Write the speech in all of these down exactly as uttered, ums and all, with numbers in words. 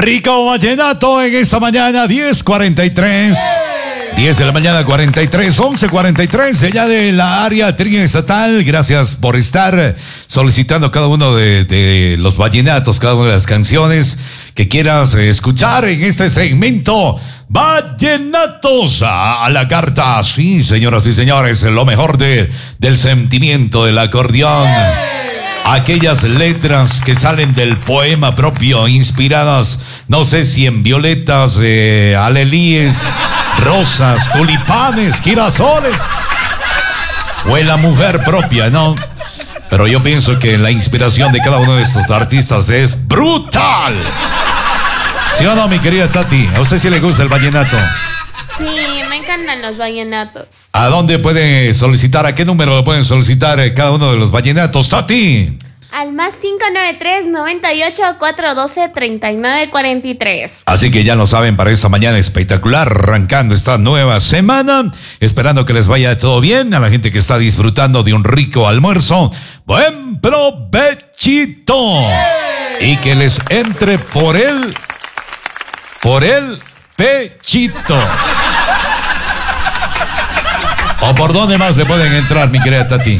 Rico vallenato en esta mañana, diez cuarenta y tres. diez de la mañana, cuarenta y tres, once cuarenta y tres, allá de la área triestatal. Gracias por estar solicitando cada uno de, de los vallenatos, cada una de las canciones que quieras escuchar en este segmento. Vallenatos a la carta. Sí, señoras y señores, lo mejor de, del sentimiento del acordeón. Aquellas letras que salen del poema propio, inspiradas, no sé si en violetas, eh, alelíes, rosas, tulipanes, girasoles, o en la mujer propia, ¿no? Pero yo pienso que la inspiración de cada uno de estos artistas es brutal. ¿Sí o no, mi querida Tati? ¿A usted sí le gusta el vallenato? Sí, me encantan los vallenatos. ¿A dónde pueden solicitar? ¿A qué número lo pueden solicitar cada uno de los vallenatos, Tati? Al más cinco nueve tres, noventa y ocho, cuatrocientos doce, treinta y nueve cuarenta y tres. Así que ya lo saben, para esta mañana espectacular, arrancando esta nueva semana, esperando que les vaya todo bien, a la gente que está disfrutando de un rico almuerzo, buen provechito, y que les entre por el, por el pechito. ¿O por dónde más le pueden entrar, mi querida Tati?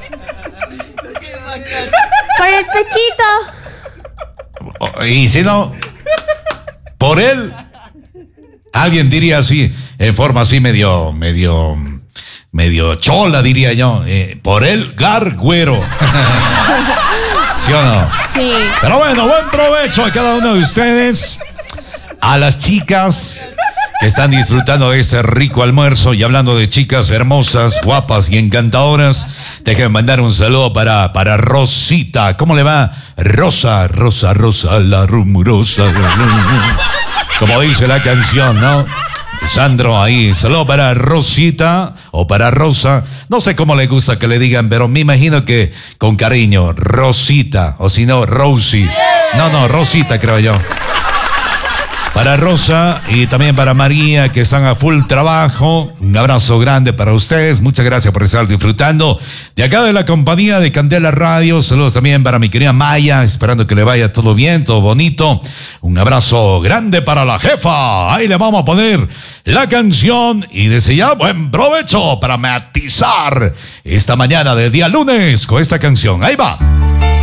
Por el pechito. Y si no, por él, alguien diría así, en forma así medio, medio, medio chola, diría yo, eh, por el gargüero. ¿Sí o no? Sí. Pero bueno, buen provecho a cada uno de ustedes, a las chicas que están disfrutando de ese rico almuerzo. Y hablando de chicas hermosas, guapas y encantadoras, déjenme mandar un saludo para, para Rosita. ¿Cómo le va? Rosa, Rosa, Rosa, la rumorosa. Como dice la canción, ¿no? Sandro, ahí, saludo para Rosita o para Rosa. No sé cómo le gusta que le digan, pero me imagino que con cariño, Rosita, o si no, Rosie. No, no, Rosita creo yo. Para Rosa y también para María, que están a full trabajo. Un abrazo grande para ustedes. Muchas gracias por estar disfrutando de acá de la compañía de Candela Radio. Saludos también para mi querida Maya, esperando que le vaya todo bien, todo bonito. Un abrazo grande para la jefa. Ahí le vamos a poner la canción y desde ya buen provecho para matizar esta mañana del día lunes con esta canción. Ahí va.